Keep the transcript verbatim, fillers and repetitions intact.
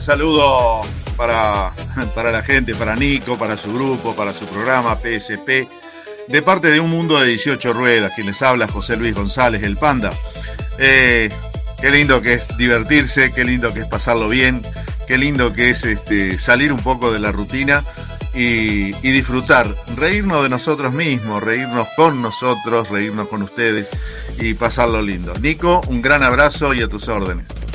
saludo para, para la gente, para Nico, para su grupo, para su programa P S P, de parte de Un Mundo de dieciocho Ruedas, quien les habla, José Luis González, el Panda. Eh, qué lindo que es divertirse, qué lindo que es pasarlo bien, qué lindo que es este, salir un poco de la rutina y, y disfrutar, reírnos de nosotros mismos, reírnos con nosotros, reírnos con ustedes y pasarlo lindo. Nico, un gran abrazo y a tus órdenes.